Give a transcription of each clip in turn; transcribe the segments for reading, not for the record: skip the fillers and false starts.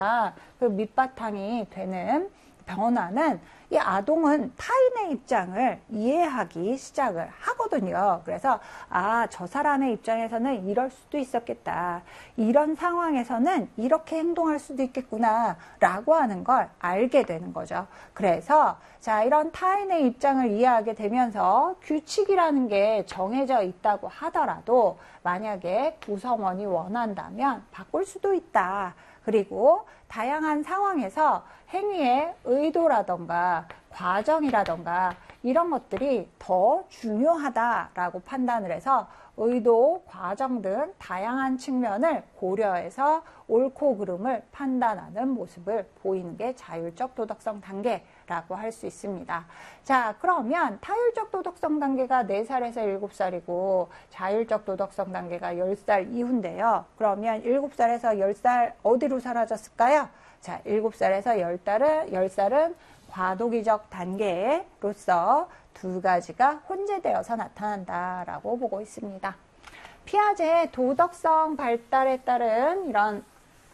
그 밑바탕이 되는 변화는 이 아동은 타인의 입장을 이해하기 시작을 하거든요. 그래서 저 사람의 입장에서는 이럴 수도 있었겠다. 이런 상황에서는 이렇게 행동할 수도 있겠구나 라고 하는 걸 알게 되는 거죠. 그래서 이런 타인의 입장을 이해하게 되면서 규칙이라는 게 정해져 있다고 하더라도 만약에 구성원이 원한다면 바꿀 수도 있다. 그리고 다양한 상황에서 행위의 의도라던가 과정이라던가 이런 것들이 더 중요하다라고 판단을 해서 의도, 과정 등 다양한 측면을 고려해서 옳고 그름을 판단하는 모습을 보이는 게 자율적 도덕성 단계라고 할 수 있습니다. 자, 그러면 타율적 도덕성 단계가 4살에서 7살이고 자율적 도덕성 단계가 10살 이후인데요. 그러면 7살에서 10살 어디로 사라졌을까요? 자, 7살에서 10살은 과도기적 단계로서 두 가지가 혼재되어서 나타난다라고 보고 있습니다. 피아제의 도덕성 발달에 따른 이런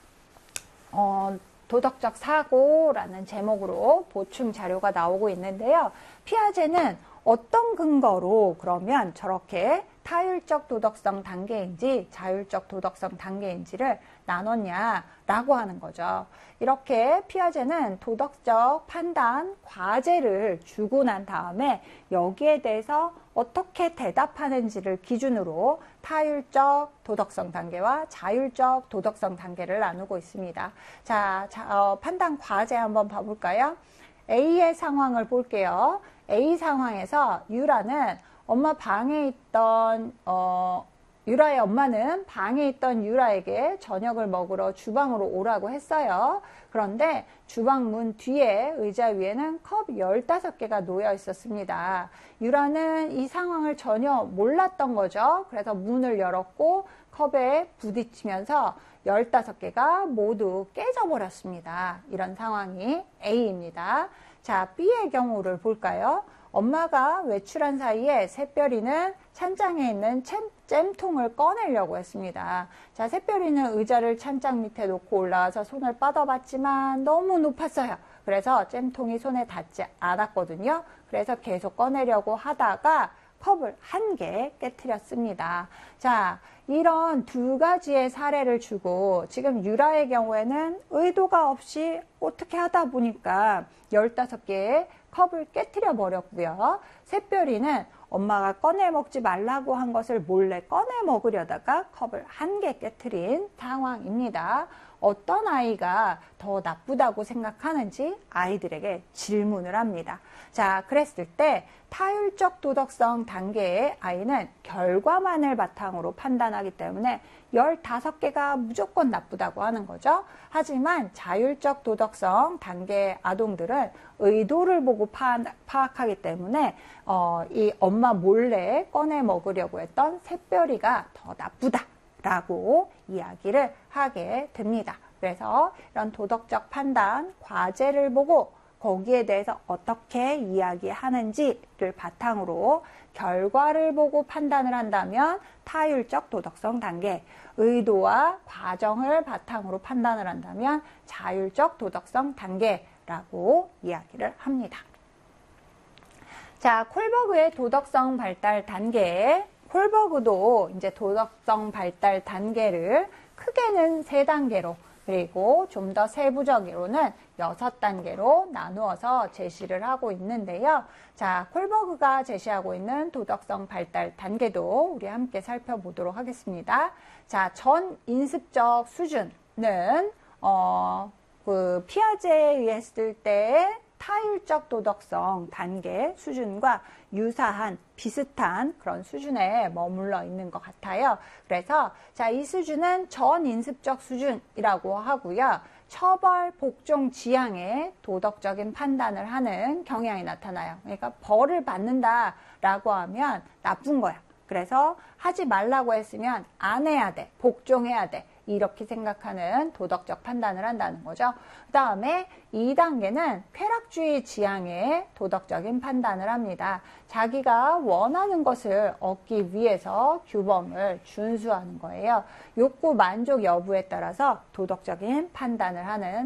도덕적 사고라는 제목으로 보충 자료가 나오고 있는데요. 피아제는 어떤 근거로 그러면 저렇게 타율적 도덕성 단계인지 자율적 도덕성 단계인지를 나눴냐라고 하는 거죠. 이렇게 피아제는 도덕적 판단, 과제를 주고 난 다음에 여기에 대해서 어떻게 대답하는지를 기준으로 타율적 도덕성 단계와 자율적 도덕성 단계를 나누고 있습니다. 자, 판단 과제 한번 봐볼까요? A의 상황을 볼게요. A 상황에서 유라는 유라의 엄마는 방에 있던 유라에게 저녁을 먹으러 주방으로 오라고 했어요. 그런데 주방 문 뒤에 의자 위에는 컵 15개가 놓여 있었습니다. 유라는 이 상황을 전혀 몰랐던 거죠. 그래서 문을 열었고 컵에 부딪히면서 15개가 모두 깨져버렸습니다. 이런 상황이 A입니다. 자, B의 경우를 볼까요? 엄마가 외출한 사이에 새별이는 찬장에 있는 잼통을 꺼내려고 했습니다. 자, 새별이는 의자를 찬장 밑에 놓고 올라와서 손을 뻗어봤지만 너무 높았어요. 그래서 잼통이 손에 닿지 않았거든요. 그래서 계속 꺼내려고 하다가 컵을 한 개 깨트렸습니다. 자, 이런 두 가지의 사례를 주고 지금 유라의 경우에는 의도가 없이 어떻게 하다 보니까 15개의 컵을 깨트려 버렸고요. 새별이는 엄마가 꺼내 먹지 말라고 한 것을 몰래 꺼내 먹으려다가 컵을 한 개 깨트린 상황입니다. 어떤 아이가 더 나쁘다고 생각하는지 아이들에게 질문을 합니다. 자, 그랬을 때 타율적 도덕성 단계의 아이는 결과만을 바탕으로 판단하기 때문에 15개가 무조건 나쁘다고 하는 거죠. 하지만 자율적 도덕성 단계의 아동들은 의도를 보고 파악하기 때문에 이 엄마 몰래 꺼내 먹으려고 했던 새별이가 더 나쁘다라고 이야기를 하게 됩니다. 그래서 이런 도덕적 판단, 과제를 보고 거기에 대해서 어떻게 이야기하는지를 바탕으로 결과를 보고 판단을 한다면 타율적 도덕성 단계, 의도와 과정을 바탕으로 판단을 한다면 자율적 도덕성 단계라고 이야기를 합니다. 자, 콜버그의 도덕성 발달 단계, 콜버그도 이제 도덕성 발달 단계를 크게는 3단계로 그리고 좀 더 세부적으로는 6단계로 나누어서 제시를 하고 있는데요. 자, 콜버그가 제시하고 있는 도덕성 발달 단계도 우리 함께 살펴보도록 하겠습니다. 자, 전 인습적 수준은 피아제에 의했을 때 타율적 도덕성 단계 수준과 유사한 비슷한 그런 수준에 머물러 있는 것 같아요. 그래서 자, 이 수준은 전인습적 수준이라고 하고요. 처벌, 복종, 지향의 도덕적인 판단을 하는 경향이 나타나요. 그러니까 벌을 받는다라고 하면 나쁜 거야. 그래서 하지 말라고 했으면 안 해야 돼, 복종해야 돼. 이렇게 생각하는 도덕적 판단을 한다는 거죠. 그 다음에 2단계는 쾌락주의 지향의 도덕적인 판단을 합니다. 자기가 원하는 것을 얻기 위해서 규범을 준수하는 거예요. 욕구 만족 여부에 따라서 도덕적인 판단을 하는